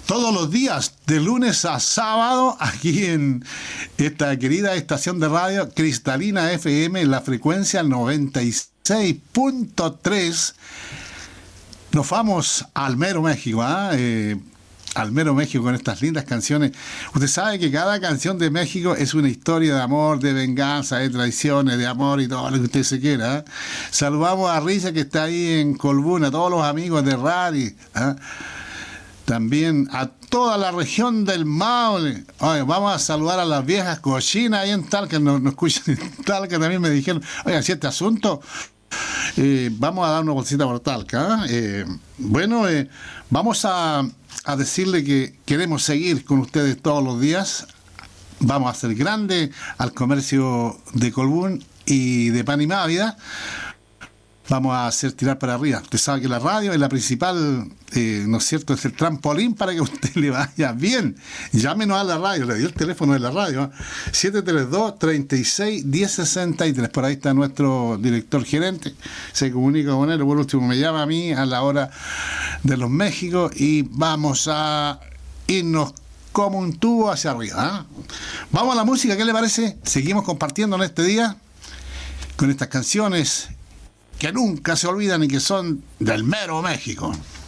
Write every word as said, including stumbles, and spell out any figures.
todos los días, de lunes a sábado, aquí en esta querida estación de radio Cristalina F M, en la frecuencia noventa y seis punto tres. Nos vamos al mero México, ¿eh? Eh, al mero México con estas lindas canciones. Usted sabe que cada canción de México es una historia de amor, de venganza, de traiciones, de amor y todo lo que usted se quiera, ¿eh? Saludamos a Risa, que está ahí en Colbún, a todos los amigos de Rari, ¿eh? También a toda la región del Maule. Oye, vamos a saludar a las viejas cochinas ahí en Talca, nos, nos escuchan en Talca, también me dijeron, oiga, si este asunto, eh, vamos a dar una bolsita por Talca, ¿eh? Eh, bueno, eh, vamos a, a decirle que queremos seguir con ustedes todos los días. Vamos a hacer grande al comercio de Colbún y de Pan y Mávida. Vamos a hacer tirar para arriba. Usted sabe que la radio es la principal, eh, ¿no es cierto?, es el trampolín para que a usted le vaya bien. Llámenos a la radio, le dio el teléfono de la radio, ¿eh? siete tres dos, tres seis, uno cero seis tres. Por ahí está nuestro director gerente. Se comunica con él, por último me llama a mí a la hora de los Méxicos y vamos a irnos como un tubo hacia arriba, ¿eh? Vamos a la música, ¿qué le parece? Seguimos compartiendo en este día con estas canciones que nunca se olvidan y que son del mero México.